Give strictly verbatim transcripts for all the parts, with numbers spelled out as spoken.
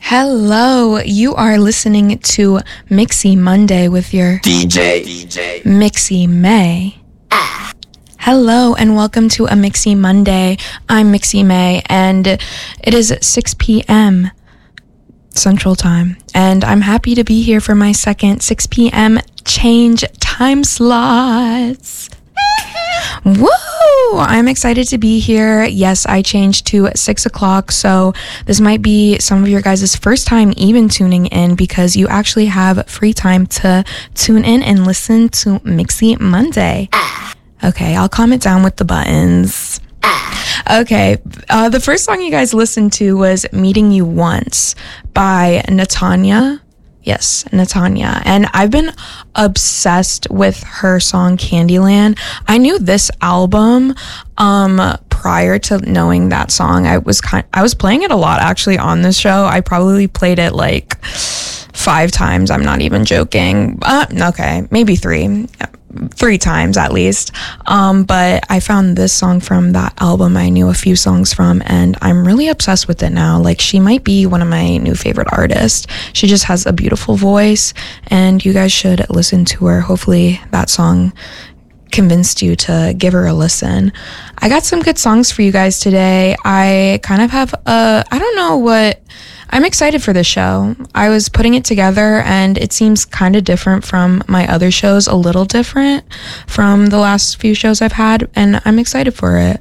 Hello, you are listening to Mixy Monday with your D J, D J. Mixy May. Ah. Hello and welcome to a Mixy Monday. I'm Mixy May and it is six p.m. Central Time and I'm happy to be here for my second six p.m. change time slots. Woo! I'm excited to be here. Yes, I changed to six o'clock, so this might be some of your guys' first time even tuning in because you actually have free time to tune in and listen to Mixy Monday. Okay, I'll calm it down with the buttons. Okay, uh, the first song you guys listened to was Meeting You Once by Natanya. Yes, Natanya. And I've been obsessed with her song Candyland. I knew this album um prior to knowing that song. I was kind I was playing it a lot actually on this show. I probably played it like five times. I'm not even joking. Uh, okay, maybe three. Three times at least. Um, but I found this song from that album I knew a few songs from, and I'm really obsessed with it now. Like, she might be one of my new favorite artists. She just has a beautiful voice, and you guys should listen to her. Hopefully that song convinced you to give her a listen. I got some good songs for you guys today. I kind of have a, I don't know what, I'm excited for this show. I was putting it together and it seems kind of different from my other shows, a little different from the last few shows I've had, and I'm excited for it.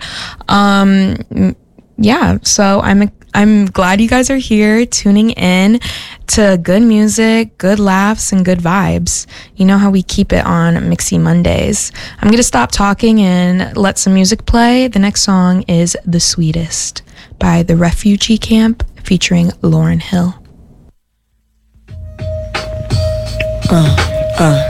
Um, yeah, so I'm I'm glad you guys are here tuning in to good music, good laughs, and good vibes. You know how we keep it on Mixy Mondays. I'm going to stop talking and let some music play. The next song is The Sweetest by The Refugee Camp featuring Lauryn Hill. Uh, uh.